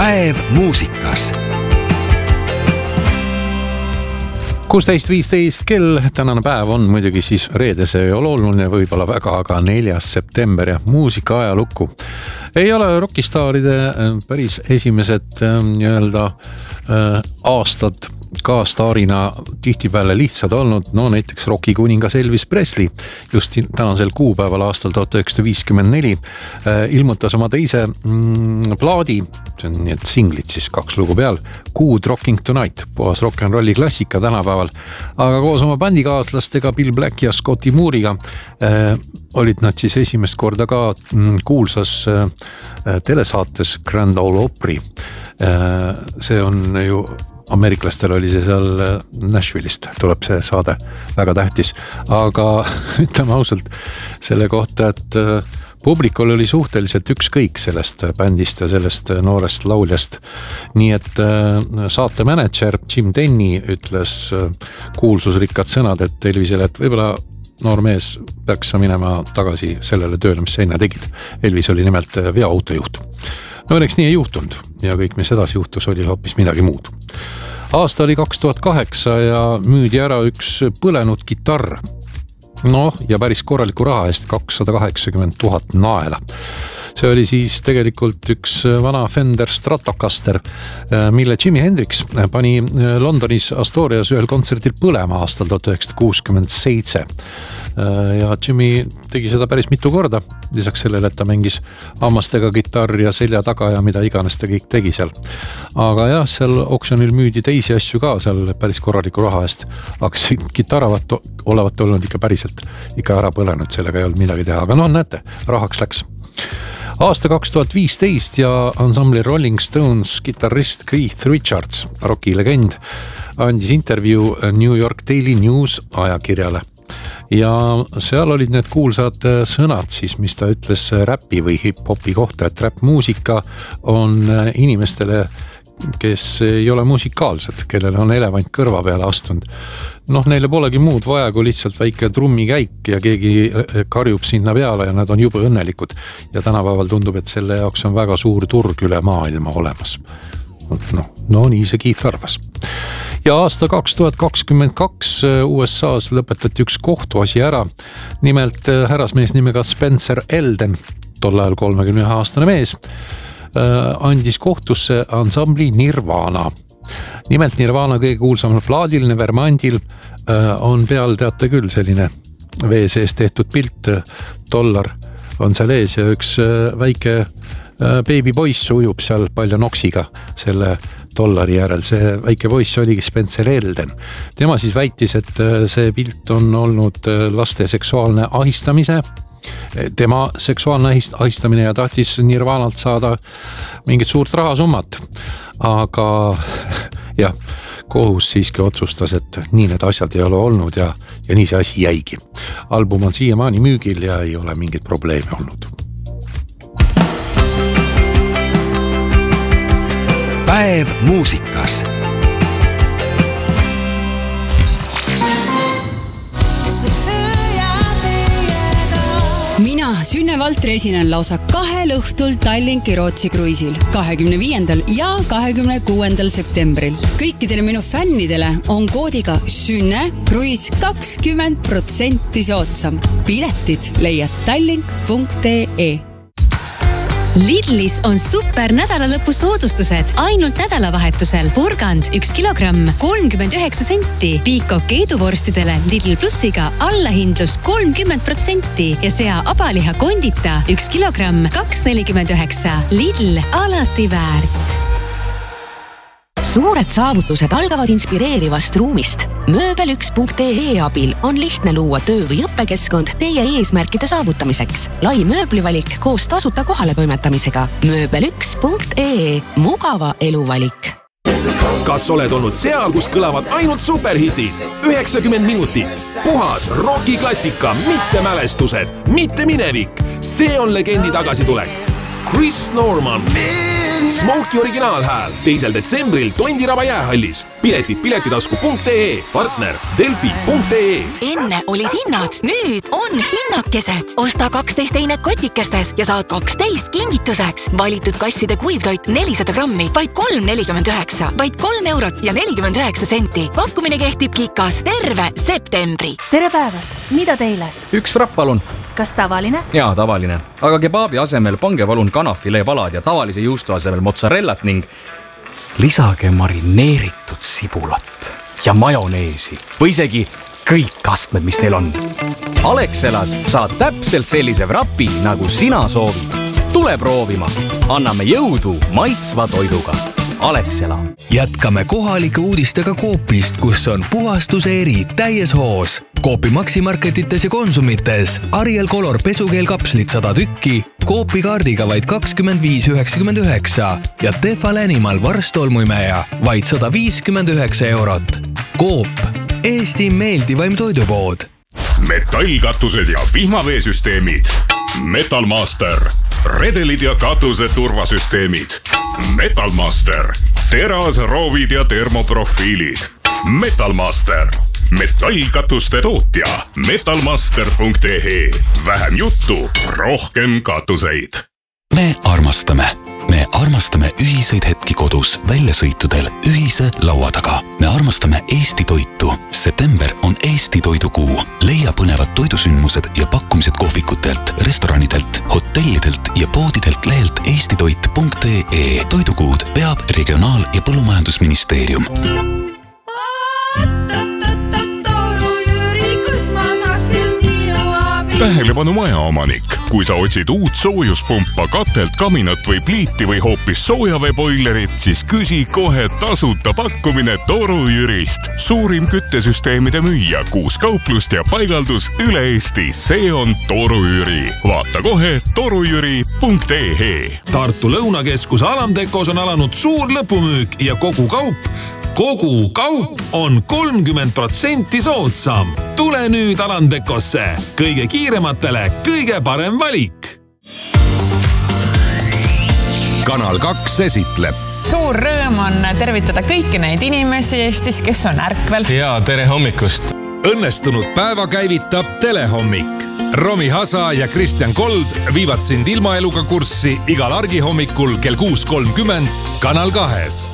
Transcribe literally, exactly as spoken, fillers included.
Päev muusikas. kuusteist viisteist kell, tänane päev on muidugi siis reede, see ei ole oluline võib-olla väga, aga neljas september ja muusika ajalukku. Ei ole rockistaaride päris esimesed nii-öelda aastad ka staarina tihtipeale lihtsad olnud, no näiteks rockikuningas Elvis Presley just tänasel kuupäeval aastal tuhat üheksasada viiskümmend neli ilmutas oma teise mm, plaadi, see on nii et singlit siis kaks lugu peal, Good Rocking Tonight, puhas rock'n'rolli klassika tänapäeval, aga koos oma bändikaaslastega Bill Black ja Scotty Moore'iga äh, olid nad siis esimest korda ka mm, kuulsas äh, telesaates Grand Ole Opry. Äh, see on ju ameeriklastel oli see seal Nashville'ist, tuleb see saade väga tähtis, aga ütleme ausalt selle kohta, et publikul oli suhteliselt ükskõik sellest bändist ja sellest noorest lauljast. Nii et saate manager Jim Denny ütles kuulsusrikkad sõnad, et Elvisele, et võibolla noor mees peaks sa minema tagasi sellele tööle, mis sa enne tegid. Elvis oli nimelt veoautojuht. No õnneks nii ei juhtunud ja kõik, mis edasi juhtus, oli hoopis midagi muud. Aasta oli kaks tuhat kaheksa ja müüdi ära üks põlenud gitarr. No ja päris korraliku raha eest kakssada kaheksakümmend tuhat naela. See oli siis tegelikult üks vana Fender Stratocaster, mille Jimi Hendrix pani Londonis Astorias ühel kontserdil põlema aastal tuhat üheksasada kuuskümmend seitse. Ja Jimmy tegi seda päris mitu korda, lisaks sellele, et ta mängis hammastega gitarr ja selja taga ja mida iganes ta kõik tegi seal. Aga jah, seal oksjonil müüdi teisi asju ka seal päris korraliku raha eest, aga see gitarravat olevat olnud ikka päriselt ikka ära põlenud, sellega ei olnud midagi teha, aga no näete, rahaks läks. Aasta kaks tuhat viisteist ja ansambli Rolling Stones gitarrist Keith Richards, rocki legend, andis intervjuu New York Daily News ajakirjale. Ja seal olid need kuulsad sõnad siis, mis ta ütles räpi või hip-hopi kohta, et räpp-muusika on inimestele, kes ei ole musikaalsed, kellel on elevant kõrva peale astunud. Noh, neile polegi muud vaja kui lihtsalt väike trummikäik ja keegi karjub sinna peale ja nad on jube õnnelikud. Ja tänapäeval tundub, et selle jaoks on väga suur turg üle maailma olemas. No, no nii see Keith arvas. Ja aasta kaks tuhat kakskümmend kaks U S A's lõpetati üks kohtuasi ära. Nimelt härrasmees nimega Spencer Elden, tol ajal kolmekümne ühe aastane mees, andis kohtusse ansambli Nirvana. Nimelt Nirvana kõige kuulsamal plaadil Nevermindil on peal, teate küll, selline vee sees tehtud pilt, dollar on seal ees ja üks väike baby poiss ujub seal palju noksiga selle dollari järel. See väike poiss oligi Spencer Elden. Tema siis väitis, et see pilt on olnud laste seksuaalne ahistamise, tema seksuaalne ahistamine ja tahtis Nirvanalt saada mingit suurt rahasummat. Aga jah, kohus siiski otsustas, et nii need asjad ei ole olnud ja, ja nii see asi jäigi. Album on siiamaani müügil ja ei ole mingit probleemi olnud. Päev muusikas. Mina, Sünne Valtri esinen lausa kahel õhtul Tallinki Rootsi kruiisil kahekümne viiendal ja kahekümne kuuendal septembril. Kõikidele minu fännidele on koodiga Sünne kruiis kakskümmend protsenti soodsam. Piletid leiad tallink punkt ee. Lidlis on super nädalalõpu soodustused ainult nädalavahetusel. Burgand üks kilogramm kolmkümmend üheksa senti. Piikok keiduvorstidele Lidl Plussiga allahindlus kolmkümmend protsenti ja sea abaliha kondita üks kilogramm kaks nelikümmend üheksa. Lidl alati väärt. Suured saavutused algavad inspireerivast ruumist. Mööbel üks punkt ee abil on lihtne luua töö- või õppekeskkond teie eesmärkide saavutamiseks. Lai mööblivalik koos tasuta kohale toimetamisega. Mööbel üks punkt ee. Mugava eluvalik. Kas oled olnud seal, kus kõlavad ainult superhitid? üheksakümmend minutit. Puhas rockiklassika, mitte mälestused, mitte minevik. See on legendi tagasitulek. Chris Norman. Smoky originaalhääl teisel detsembril Tondiraba jäähallis. Piletid piletitasku punkt ee, partner delfi punkt ee. Enne olid hinnad, nüüd on hinnakesed. Osta kaksteist einet kotikestes ja saad kaksteist kingituseks. Valitud kasside kuivtoit nelisada grammi, vaid kolm nelikümmend üheksa, vaid kolm eurot ja nelikümmend üheksa senti. Pakkumine kehtib Kikas terve septembri. Tere päevast, mida teile? Üks frapp palun. Kas tavaline? Jaa, tavaline. Aga kebaabi asemel pange palun kanafilee palad ja tavalise juustu asemel mozzarellat ning lisage marineeritud sibulat ja majoneesi või isegi kõik astmed, mis teil on. Alexelas saad täpselt sellise vrapi, nagu sina soovid. Tule proovima. Anname jõudu maitsva toiduga. Alexela. Jätkame kohalike uudistega Coopist, kus on puhastuse eri täies hoos. Coopi maksimarketites ja konsumites Ariel Color pesukeel kapslid sada tükki, Coopi kaardiga vaid kakskümmend viis üheksakümmend üheksa ja Tefal Animal varstolmuimeja vaid sada viiskümmend üheksa eurot. Coop, Eesti meeldivaim toidupood. Metallkatused ja vihmaveesüsteemid. Metalmaster. Redelid ja katuse turvasüsteemid. Metalmaster. Teras, roovid ja termoprofiilid. Metalmaster. Metallkatuste tootja. metalmaster punkt ee. Vähem juttu, rohkem katuseid. Me armastame. Me armastame ühiseid hetki kodus, väljasõitudel, ühise laua taga. Me armastame Eesti toitu. September on Eesti toidukuu. Leia põnevad toidusündmused ja pakkumised kohvikutelt, restoranidelt, hotellidelt ja poodidelt lehelt eestitoit punkt ee. Toidukuud peab Regionaal- ja Põllumajandusministeerium. Tähelepanu majaomanik. Kui sa otsid uut soojuspumpa, katelt, kaminat või pliiti või hoopis soojaveeboilerit, siis küsi kohe tasuta pakkumine Toru Jürist. Suurim küttesüsteemide müüja, kuus kauplust ja paigaldus üle Eesti. See on Toru Jüri. Vaata kohe torujüri punkt ee. Tartu Lõunakeskuse Alamtekos on alanud suur lõpumüük ja kogu kaup Kogu kaup on kolmkümmend protsenti soodsam. Tule nüüd Alandekosse. Kõige kiirematele kõige parem valik. Kanal kaks esitleb. Suur rõõm on tervitada kõiki neid inimesi Eestis, kes on ärkvel. Ja tere hommikust. Õnnestunud päeva käivitab Telehommik. Romi Hasa ja Kristjan Kold viivad sind ilmaeluga kurssi igal argihommikul kell kuus kolmkümmend Kanal kahes.